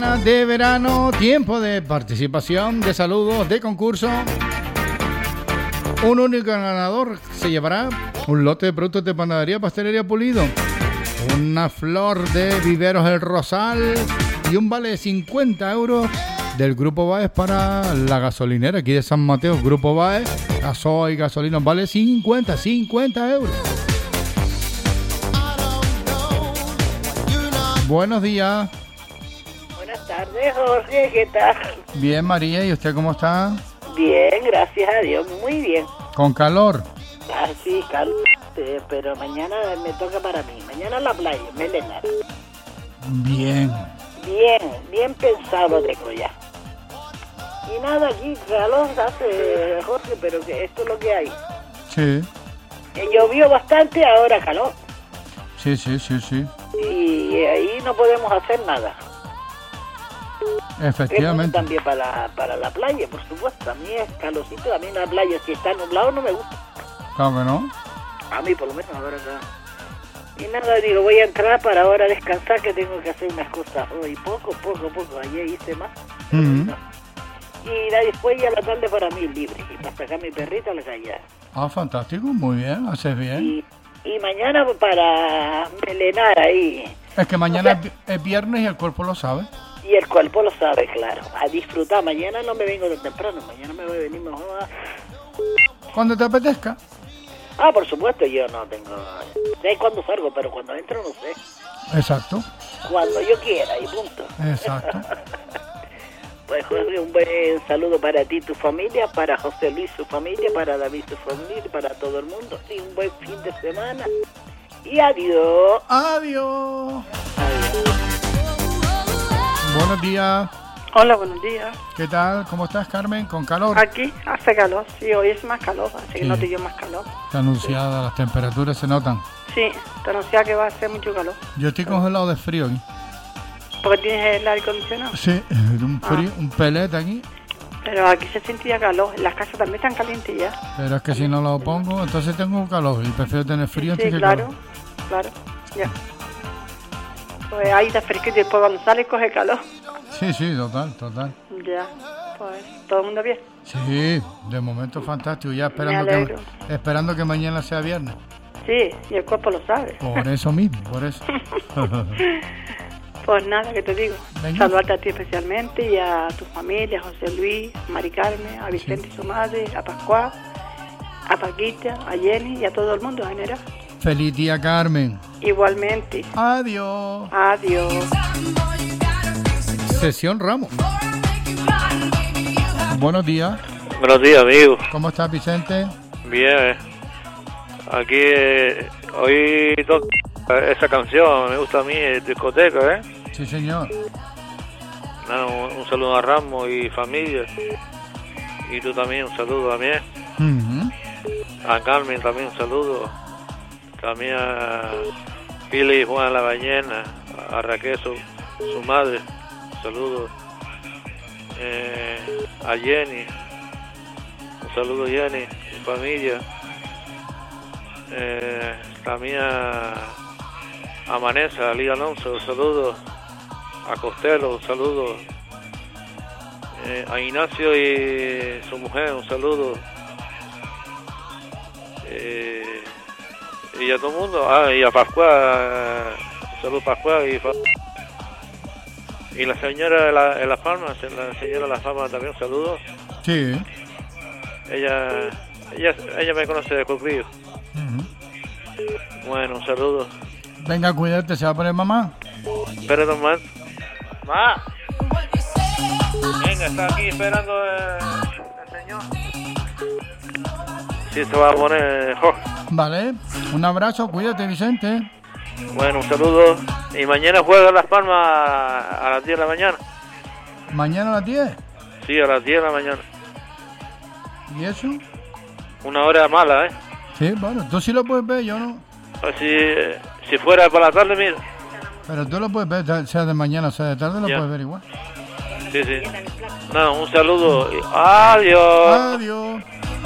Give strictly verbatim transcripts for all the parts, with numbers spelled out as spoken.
De verano, tiempo de participación, de saludos, de concurso. Un único ganador se llevará un lote de productos de panadería, pastelería Pulido, una flor de Viveros El Rosal y un vale de cincuenta euros del Grupo Baez para la gasolinera aquí de San Mateo. Grupo Baez, gasoil, gasolina, vale cincuenta, cincuenta euros. Buenos días. Buenas tardes, Jorge, ¿qué tal? Bien, María, ¿y usted cómo está? Bien, gracias a Dios, muy bien. ¿Con calor? Ah, sí, calor, pero mañana me toca para mí. Mañana en la playa, Melenar. Bien. Bien, bien pensado tengo ya. Y nada, aquí calor hace, Jorge, pero que esto es lo que hay. Sí. Eh, llovió bastante, ahora calor. Sí, sí, sí, sí. Y ahí no podemos hacer nada. Efectivamente. También para la, para la playa, por supuesto. A mí es calorcito, a mí la playa, si está nublado, no me gusta. Claro que no. A mí, por lo menos, ahora no. Y nada, digo, voy a entrar para ahora descansar, que tengo que hacer unas cosas hoy. Poco, poco, poco. Ayer hice más. Uh-huh. No. Y la, después ya la tarde para mí libre. Y para sacar a mi perrita a la calle. Ah, fantástico, muy bien, haces bien. Y, y mañana para melenar ahí. Es que mañana o sea, es viernes y el cuerpo lo sabe. Y el cuerpo lo sabe, claro. A disfrutar. Mañana no me vengo tan temprano. Mañana me voy a venir mejor a... Cuando te apetezca. Ah, por supuesto, yo no tengo... Sé cuándo salgo, pero cuando entro no sé. Exacto. Cuando yo quiera y punto. Exacto. Pues Jorge, un buen saludo para ti y tu familia, para José Luis su familia, para David su familia, para todo el mundo. Y un buen fin de semana. Y adiós. Adiós. Adiós. Buenos días. Hola, buenos días. ¿Qué tal? ¿Cómo estás, Carmen? ¿Con calor? Aquí hace calor, sí, hoy es más calor, así que Sí. noto yo más calor. Está anunciada, las temperaturas se notan. Sí, te anuncia que va a hacer mucho calor. Yo estoy congelado de frío aquí. Porque tienes el aire acondicionado. Sí, un frío, Ah. un pelete aquí. Pero aquí se sentía calor, las casas también están calientes ya. Pero es que si no lo pongo, entonces tengo calor y prefiero tener frío Sí, antes que claro, calor. claro, ya. Pues ahí está fresquito y después cuando sale coge calor. Sí, sí, total, total. Ya, pues todo el mundo bien. Sí, de momento fantástico, ya esperando Me alegro. que esperando que mañana sea viernes. Sí, y el cuerpo lo sabe. Por eso mismo, por eso. Pues nada, que te digo. Venga. Saludarte a ti especialmente y a tu familia, a José Luis, a Mari Carmen, a Vicente y su madre, a Pascual, a Paquita, a Jenny y a todo el mundo en general. Feliz día, Carmen. Igualmente. Adiós. Adiós. Sesión Ramos. Buenos días. Buenos días, amigo. ¿Cómo estás, Vicente? Bien. Aquí eh, oí to- esa canción, me gusta a mí, es discoteca, ¿eh? Sí, señor. No, un, un saludo a Ramos y familia. Y tú también, un saludo también. Uh-huh. A Carmen también un saludo. También a Pili y Juan la Ballena, a Raquel, su, su madre, un saludo. Eh, a Jenny, un saludo Jenny, su familia. Eh, también a, a Vanessa, a Lía Alonso, un saludo. A Costello, un saludo. Eh, a Ignacio y su mujer, un saludo. Eh, y a todo el mundo, ah, y a Pascual, un saludo Pascual y, y la señora de la, de la Palma, la señora de la Palma también un saludo. Sí. Ella, ella, ella me conoce de Cocrillo. Uh-huh. Bueno, un saludo. Venga, cuídate, ¿se va a poner mamá? Espérate un momento. ¡Ma! Venga, está aquí esperando el, el señor. Sí, se va a poner Jorge. Vale, un abrazo, cuídate, Vicente. Bueno, un saludo. Y mañana juega Las Palmas a, a las diez de la mañana. ¿Mañana a las diez? Sí, a las diez de la mañana. ¿Y eso? Una hora mala, ¿eh? Sí, bueno, tú sí lo puedes ver, yo no. Si, si fuera por la tarde, mira. Pero tú lo puedes ver, sea de mañana o sea de tarde, lo Ya. puedes ver igual. Sí, sí. No, un saludo. y Adiós. Adiós.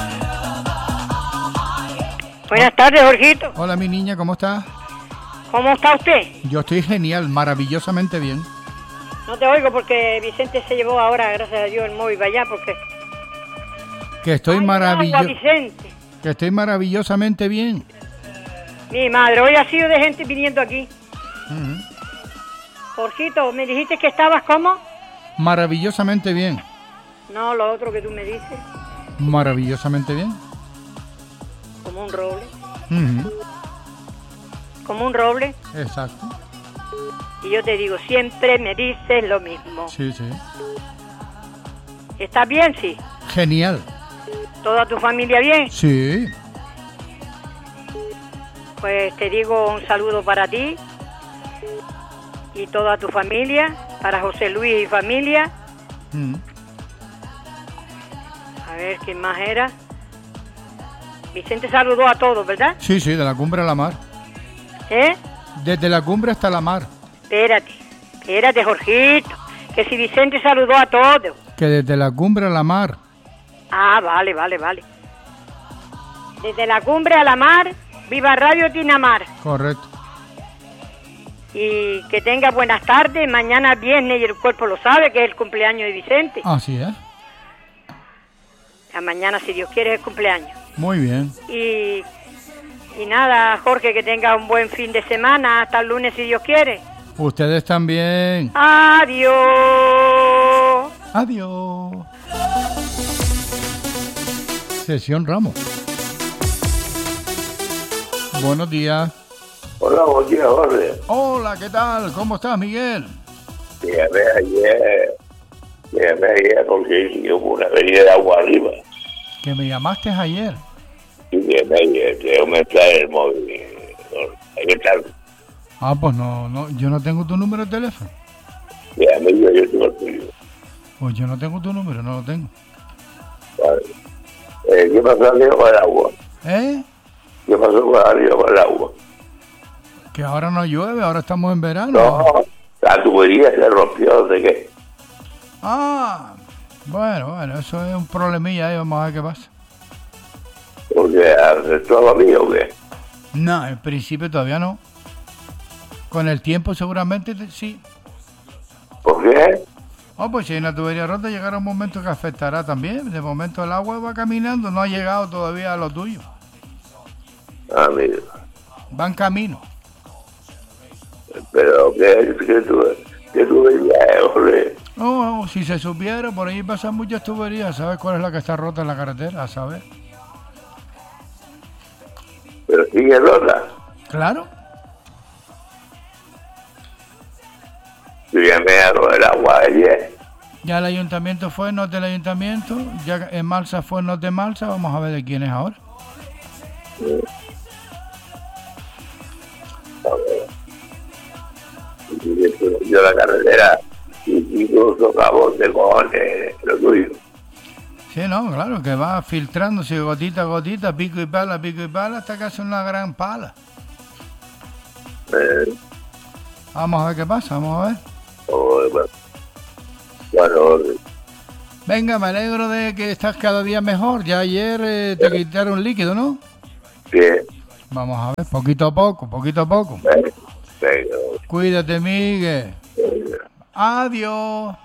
Buenas tardes, Jorgito. Hola, mi niña, ¿cómo estás? ¿Cómo está usted? Yo estoy genial, maravillosamente bien. No te oigo porque Vicente se llevó ahora, gracias a Dios, el móvil para allá porque... Que estoy Ay, maravilloso. agua, Vicente. Que estoy maravillosamente bien. Mi madre, hoy ha sido de gente viniendo aquí. Uh-huh. Jorgito, ¿me dijiste que estabas cómo? Maravillosamente bien. No, lo otro que tú me dices. Maravillosamente bien. Como un roble. Uh-huh. Como un roble. Exacto. Y yo te digo, siempre me dices lo mismo. Sí, sí. ¿Estás bien, sí? Genial. ¿Toda tu familia bien? Sí. Pues te digo un saludo para ti y toda tu familia, para José Luis y familia. Uh-huh. A ver, ¿quién más era? Vicente saludó a todos, ¿verdad? Sí, sí, de la cumbre a la mar. ¿Eh? Desde la cumbre hasta la mar. Espérate, espérate, Jorgito, que si Vicente saludó a todos. Que desde la cumbre a la mar. Ah, vale, vale, vale. Desde la cumbre a la mar, viva Radio Tinamar. Correcto. Y que tenga buenas tardes, mañana es viernes y el cuerpo lo sabe, que es el cumpleaños de Vicente. Así es. A mañana, si Dios quiere, es el cumpleaños. Muy bien. Y, y nada, Jorge, que tenga un buen fin de semana, hasta el lunes, si Dios quiere. Ustedes también. Adiós. Adiós. Sesión Ramos. Buenos días. Hola, buen día, Jorge. Hola, ¿qué tal? ¿Cómo estás, Miguel? Te llamé ayer, te llamé ayer porque yo hubo una avenida de agua arriba. Que me llamaste ayer. Y te llamé ayer, te dio un mensaje en el móvil. Hay que estar. Ah, pues no, no, yo no tengo tu número de teléfono. Te llamé yo, yo tengo el tuyo. Pues yo no tengo tu número, no lo tengo. Vale. Eh, ¿Qué pasó arriba con el agua? ¿Eh? ¿Qué pasó con arriba con el agua? Que ahora no llueve, ahora estamos en verano. No, la tubería se rompió, no sé qué. Ah, bueno, bueno, eso es un problemilla ahí, vamos a ver qué pasa. Porque afectó a lo mío, ¿o qué? No, en principio todavía no. Con el tiempo seguramente te- sí. ¿Por qué? Oh, pues si hay una tubería rota llegará un momento que afectará también. De momento el agua va caminando, no ha llegado todavía a lo tuyo. Ah, mira. Va en camino. Pero, ¿qué, qué, tu, qué tubería es, Jorge? Oh, oh, si se supiera, por ahí pasan muchas tuberías. ¿Sabes cuál es la que está rota en la carretera? A saber. Pero sigue rota. Claro. Yo llamé a lo del agua ayer. Ya el ayuntamiento fue, no del ayuntamiento. Ya en Malsa fue, no de Malsa. Vamos a ver de quién es ahora. Yo la carretera, incluso cabos de cojones, lo tuyo. Sí, no, claro, que va filtrándose gotita a gotita, pico y pala, pico y pala, hasta que hace una gran pala. Eh, Vamos a ver qué pasa, vamos a ver. oh, bueno, bueno, Venga, me alegro de que estás cada día mejor. Ya ayer eh, te quitaron líquido, ¿no? sí, Vamos a ver, poquito a poco, poquito a poco. venga, venga, Cuídate, Miguel. venga. Adiós.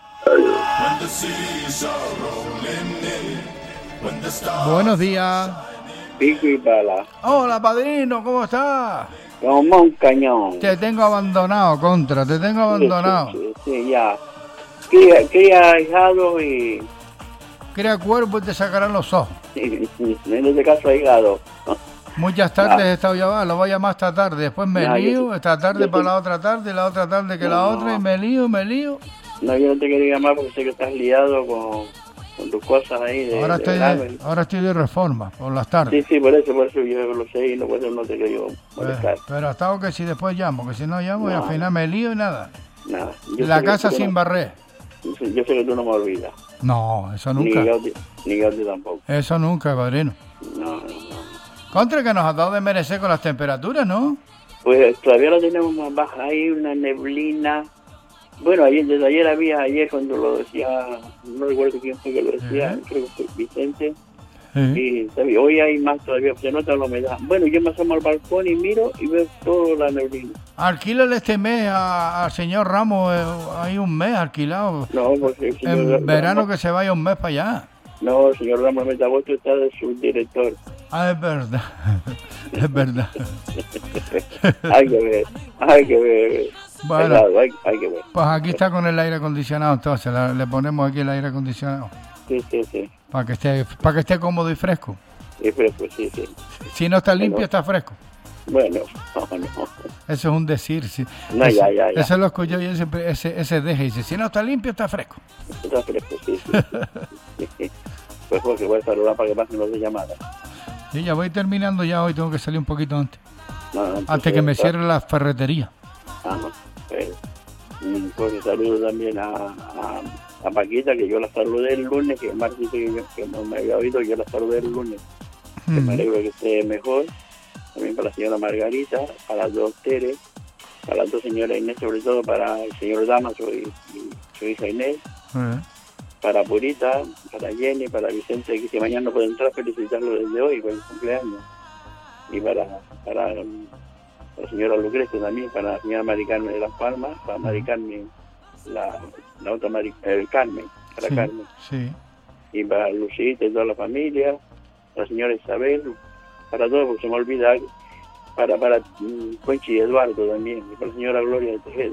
Buenos días. Pico y pala, Hola, padrino, ¿cómo estás? como un cañón. Te tengo abandonado, contra, te tengo abandonado. Sí, sí, sí, ya. Cría, cría hijado y Crea cuerpo y te sacarán los ojos. en este caso hígado. Muchas tardes he estado llamando, lo voy a llamar esta tarde, después me No, yo lío, sí- esta tarde yo para sí- la otra tarde, la otra tarde que la No. otra, y me lío, me lío. No, yo no te quería llamar porque sé que estás liado con, con tus cosas ahí de, Ahora de estoy grave. de, ahora estoy de reforma, por las Sí, tardes. sí, por eso, por eso yo lo sé y no, por eso no te quiero Pero, molestar. pero hasta ahora que si después llamo, que si no llamo y No. al final me lío y nada. Nada. Yo La sé que casa tú sin no- barrer. Yo sé, yo sé que tú no me olvidas. No, eso Ni nunca. yo, te- ni yo te tampoco. Eso nunca, padrino. No, no, no. Contra que nos ha dado de merecer con las temperaturas, ¿no? Pues todavía lo tenemos más baja. Hay una neblina. Bueno, ayer, desde ayer había, ayer cuando lo decía, no recuerdo quién fue que lo decía, Ajá. creo que fue Vicente, Y ¿sabes? Hoy hay más todavía, se nota la humedad. Bueno, yo me asomo al balcón y miro y veo toda la neblina. Alquílale este mes a- al señor Ramos, eh, hay un mes alquilado. No, porque el señor En Ramos- verano que se vaya un mes para allá. No, el señor Ramos Metagosto está de subdirector. Ah, es verdad. Es verdad. Hay que ver, hay que ver. Bueno. Claro, hay, hay que ver. Pues aquí está con el aire acondicionado, entonces la- le ponemos aquí el aire acondicionado Sí, sí, sí. para que esté para que esté cómodo y fresco. Es fresco, sí, sí. Si no está limpio, Bueno. está fresco. Bueno, no, no. Eso es un decir. Sí. No, eso, ya, ya, ya. eso es lo que yo yo siempre, ese, ese deje, dice, si no está limpio, está fresco. Está fresco, sí, sí. sí, sí. Pues porque voy a saludar para que pasen los de llamada. Sí, ya voy terminando ya hoy, tengo que salir un poquito antes. No, no, entonces, Antes que me está- cierre la ferretería. Ah, no. Pues, mm, pues saludo también a, a, a Paquita, que yo la saludé el lunes, que Marquito que, yo- que no me había oído, yo la saludé el lunes. Que me Mm. alegro que esté mejor. También para la señora Margarita, para las dos Tere, para las dos señoras Inés, sobre todo para el señor Damaso y, y su hija Inés, Eh, para Purita, para Jenny, para Vicente, que si mañana no puede entrar, felicitarlo desde hoy por el cumpleaños. Y para, para um, la señora Lucrecia también, para la señora Mari Carmen de Las Palmas, para Mari Carmen, la, la otra Mari, el Carmen, para sí, Carmen, sí. y para Lucita y toda la familia, la señora Isabel, para todos, porque se me olvida, para, para mm, Conchi y Eduardo también, y para la señora Gloria de Tejeda.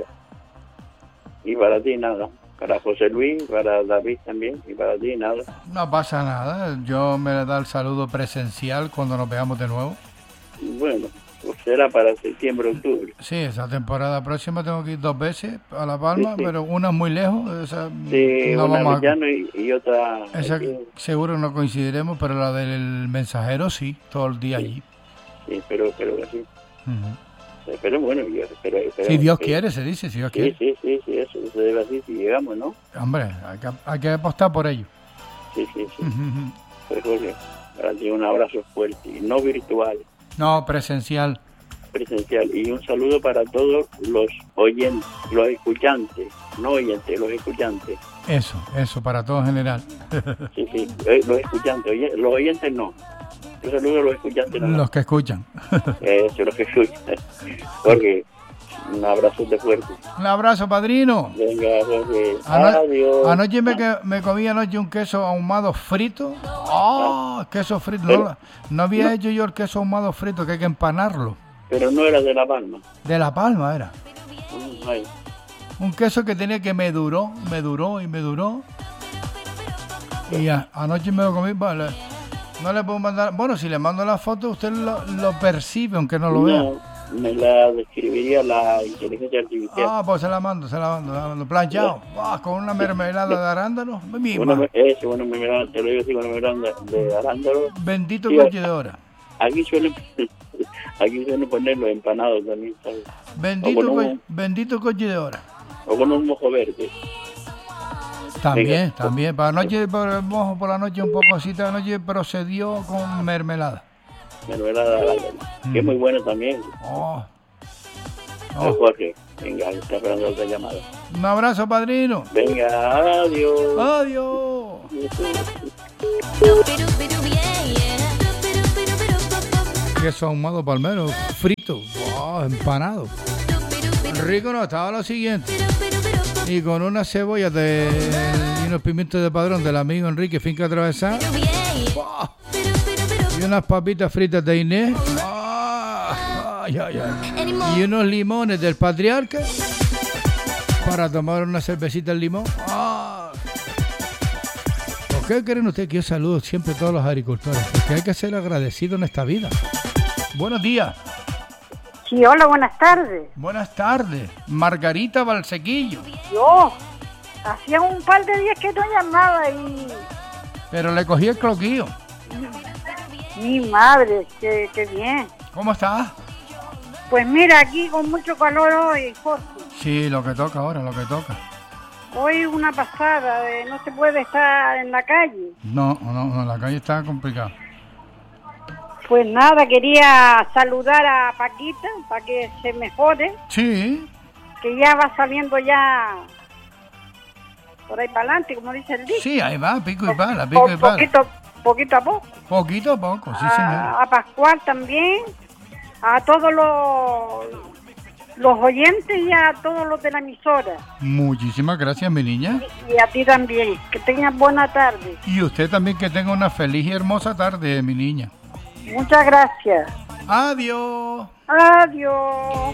Y para ti nada, para José Luis, para David también, y para ti nada. No pasa nada, yo me da el saludo presencial cuando nos veamos de nuevo. Bueno, pues será para septiembre, octubre. Sí, esa temporada próxima tengo que ir dos veces a La Palma, Sí, sí. pero una es muy lejos, esa Sí, no una vamos a- Villano y, y otra... esa aquí. seguro no coincidiremos, pero la del mensajero sí, todo el día allí. Sí, pero, pero así. Ujú. Pero bueno, yo espero... espero Si Dios que- quiere, se dice, si Dios Sí, quiere. sí, sí, sí, eso se debe así, si llegamos, ¿no? Hombre, hay que, hay que apostar por ello. Sí, sí, sí. Ujú. Pues Jorge, para ti un abrazo fuerte, y no virtual, No, presencial. presencial, y un saludo para todos los oyentes, los escuchantes, no oyentes, los escuchantes. Eso, eso, para todo en general. Sí, sí, eh, los escuchantes, oye- los oyentes no. Un saludo a los escuchantes nada más. Los que escuchan. Eso, los que escuchan. Jorge, un abrazote fuerte. Un abrazo, padrino. Venga, Jorge, Ano- adiós. Anoche me, que- me comí anoche un queso ahumado frito. ¡Oh! Queso frito. No, no había hecho yo el queso ahumado frito, que hay que empanarlo. Pero no era de La Palma. De La Palma era. Mm, ay, Un queso que tenía que me duró, me duró y me duró. Y ya, anoche me lo comí. Vale. No le puedo mandar. Bueno, si le mando la foto, usted lo, lo percibe, aunque no lo vea. no, me la describiría la inteligencia artificial. Ah, pues se la mando, se la mando. Se la mando. Planchado. Ah, con una mermelada de arándanos. Misma. Bueno, eso, bueno, me miran, te lo digo así, bueno, me miran de, de arándano. Bendito Sí, coche de hora. Aquí suelen, aquí suelen poner los empanados también, ¿sabes? Bendito, O con co- un- bendito coche de hora. O con un mojo verde. También, Venga. también. Para la noche, por el mojo por la noche un poco así, la noche procedió con mermelada. Mermelada de arándano, que es muy bueno también. Oh. Oh. Oh. Jorge, venga, está esperando otra llamada. Un abrazo, padrino. Venga, adiós. Adiós. Queso ahumado palmero, frito, wow, empanado. Rico no, estaba lo siguiente. Y con unas cebollas de, y unos pimientos de padrón del amigo Enrique Finca Atravesada. Wow. Y unas papitas fritas de Inés. Ah, ay, ay, ay. Y unos limones del Patriarca para tomar una cervecita al limón. Ah. ¿Por qué creen ustedes que yo saludo siempre a todos los agricultores? Porque hay que ser agradecido en esta vida. Buenos días. Sí, hola, buenas tardes. Buenas tardes. Margarita Valsequillo. Yo, hacía un par de días que no llamaba y Pero le cogí el cloquillo. mi madre, qué, qué bien. ¿Cómo estás? Pues mira, aquí con mucho calor hoy, Jorge. Sí, lo que toca ahora, lo que toca. Hoy una pasada, de no se puede estar en la calle. No, no, no, la calle está complicada. Pues nada, quería saludar a Paquita para que se mejore, Sí, que ya va saliendo ya por ahí para adelante, como dice el dicho. sí, ahí va, pico y pala, pico Po- y pala. poquito, poquito a poco. Poquito a poco, sí, señor. A, a Pascual también, a todos los, los oyentes y a todos los de la emisora. Muchísimas gracias, mi niña. Y, y a ti también. Que tengas buena tarde. Y usted también que tenga una feliz y hermosa tarde, mi niña. Muchas gracias. Adiós. Adiós.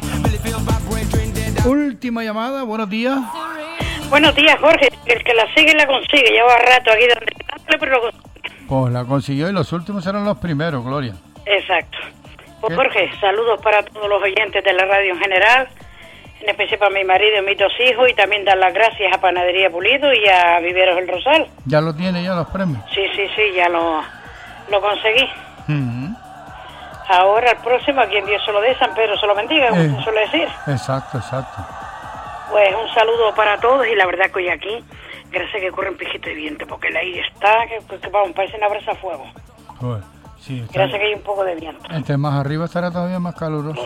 Última llamada, buenos días. Buenos días, Jorge. El que la sigue, la consigue. Lleva rato aquí donde pero lo consigue. Pues la consiguió y los últimos eran los primeros, Gloria. Exacto. Pues ¿Qué? Jorge, saludos para todos los oyentes de la radio en general, en especial para mi marido y mis dos hijos, y también dar las gracias a Panadería Pulido y a Viveros El Rosal. ¿Ya lo tiene ya los premios? Sí, sí, sí, ya lo, lo conseguí. Uh-huh. Ahora el próximo, a quien Dios se lo dé, San Pedro se lo bendiga, como Eh. se suele decir. Exacto, exacto. Pues un saludo para todos, y la verdad que hoy aquí, gracias que corre un pijito de viento, porque el aire está, que, que vamos, parece una brasa a fuego. Pues, sí, está- Gracias que hay un poco de viento. Entre más arriba estará todavía más caluroso.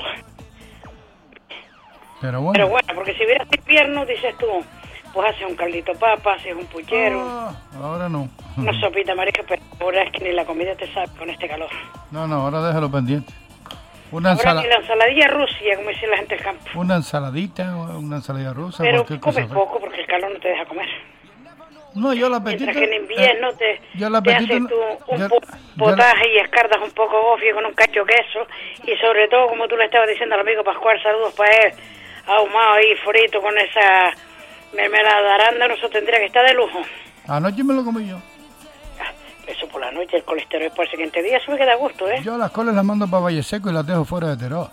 Pero bueno. Pero bueno, porque si hubiera invierno, dices tú, pues haces un caldito papa, haces un puchero, Ah, ahora no. una sopita marisca, pero ahora es que ni la comida te sabe con este calor. No, no, ahora déjalo pendiente. Una, Ahora ensala- ni la ensaladilla rusia, como dice la gente del campo. una ensaladita, una ensalada rusa, Pero cualquier cosa. comes poco porque el calor no te deja comer. No, yo el apetito... Mientras que en invierno te, eh, yo el te apetito haces no- tú un yo- po- yo el- potaje y escardas un poco gofio con un cacho de queso, y sobre todo, como tú le estabas diciendo al amigo Pascual, saludos para él, ahumado ahí frito con esa mermelada de arándano, eso tendría que estar de lujo. Anoche me lo comí yo. Eso por la noche, el colesterol por el siguiente día, eso me queda a gusto, ¿eh? Yo las coles las mando para Valle Seco y las dejo fuera de Teroa.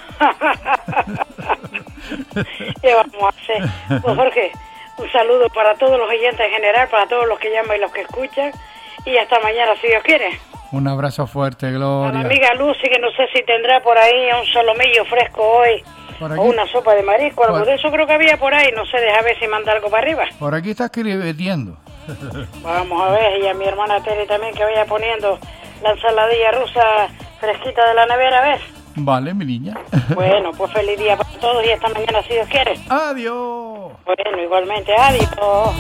¿Qué vamos a hacer? Pues Jorge, un saludo para todos los oyentes en general, para todos los que llaman y los que escuchan, y hasta mañana si Dios quiere. Un abrazo fuerte, A la Gloria. amiga Lucy, que no sé si tendrá por ahí un solomillo fresco hoy, Por aquí. o una sopa de marisco, algo Por- de eso creo que había por ahí, no sé, deja ver si manda algo para arriba. Por aquí está escribiendo. Vamos a ver, y a mi hermana Tere también que vaya poniendo la ensaladilla rusa fresquita de la nevera, a ver. Vale, mi niña. Bueno, pues feliz día para todos y hasta mañana si Dios quiere. Adiós. Bueno, igualmente, adiós.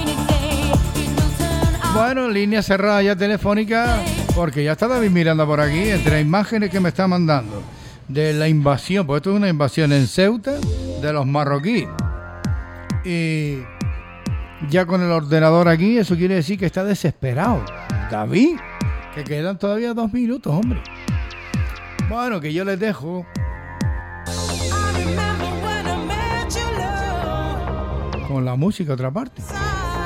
Bueno, línea cerrada ya telefónica, porque ya está David Miranda por aquí, entre imágenes que me está mandando de la invasión, porque esto es una invasión en Ceuta de los marroquíes. Y ya con el ordenador aquí, eso quiere decir que está desesperado. David, que quedan todavía dos minutos, hombre. Bueno, que yo les dejo con la música otra parte.